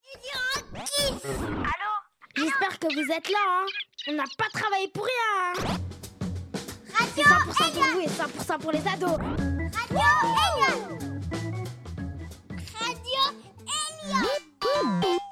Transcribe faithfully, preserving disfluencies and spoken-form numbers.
Allô? J'espère que vous êtes là, hein. On n'a pas travaillé pour rien, hein. C'est Radio cent pour cent pour Elliot. vous et cent pour cent pour les ados. Radio Elliot.